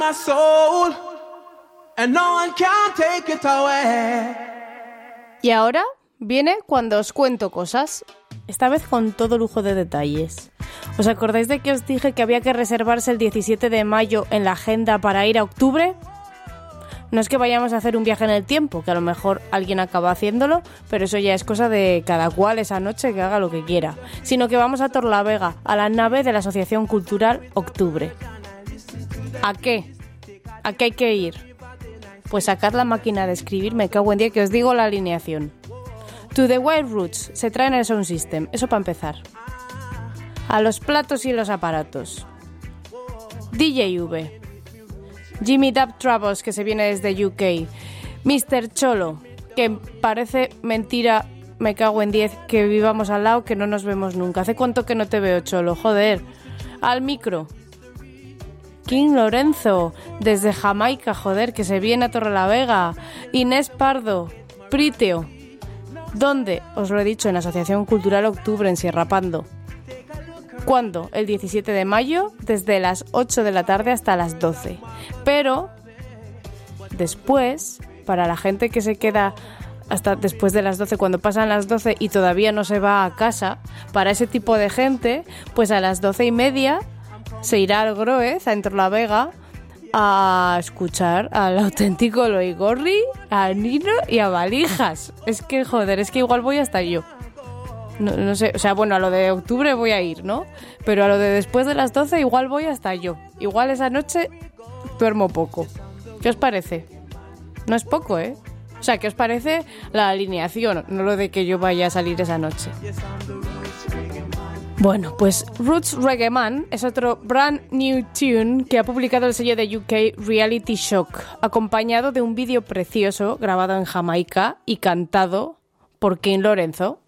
My soul, and no one can take it away. Y ahora viene cuando os cuento cosas, esta vez con todo lujo de detalles. ¿Os acordáis de que os dije que había que reservarse el 17 de mayo en la agenda para ir a octubre? No es que vayamos a hacer un viaje en el tiempo, que a lo mejor alguien acaba haciéndolo, pero eso ya es cosa de cada cual esa noche que haga lo que quiera, sino que vamos a Torlavega, a la nave de la Asociación Cultural Octubre. ¿A qué? ¿A qué hay que ir? Pues sacad la máquina de escribir, me cago en día que os digo la alineación. To the Wild Roots, se traen el Sound System, eso para empezar. A los platos y los aparatos. DJV. Jimmy Dub Troubles, que se viene desde UK. Mr. Cholo, que parece mentira, me cago en 10, que vivamos al lado, que no nos vemos nunca. ¿Hace cuánto que no te veo, Cholo? Joder. Al micro. King Lorenzo, desde Jamaica, joder, que se viene a Torrelavega. Inés Pardo, Priteo. ¿Dónde? Os lo he dicho, en la Asociación Cultural Octubre, en Sierra Pando. ¿Cuándo? El 17 de mayo, desde las 8 de la tarde hasta las 12. Pero después, para la gente que se queda hasta después de las 12, cuando pasan las 12 y todavía no se va a casa, para ese tipo de gente, pues a las 12:30 se irá al Groez, a Torrelavega, a escuchar al auténtico Loigorri, a Nino y a Valijas. Es que, joder, es que igual voy hasta yo. No sé, o sea, bueno, a lo de octubre voy a ir, ¿no? Pero a lo de después de las 12 igual voy hasta yo. Igual esa noche duermo poco. ¿Qué os parece? No es poco, ¿eh? O sea, ¿qué os parece la alineación? No lo de que yo vaya a salir esa noche. Bueno, pues Roots Reggae Man es otro brand new tune que ha publicado el sello de UK Reality Shock, acompañado de un vídeo precioso grabado en Jamaica y cantado por King Lorenzo.